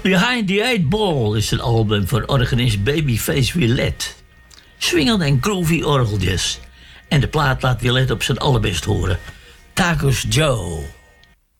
Behind the Eight Ball is een album van organist Babyface Willette. Swingend en groovy orgeltjes. En de plaat laat Willette op zijn allerbest horen. Tacos Joe.